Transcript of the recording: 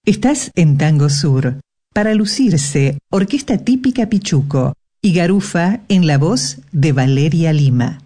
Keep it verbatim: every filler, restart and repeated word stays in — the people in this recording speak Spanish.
Estás en Tango Sur. Para lucirse, orquesta típica Pichuco y Garufa en la voz de Valeria Lima.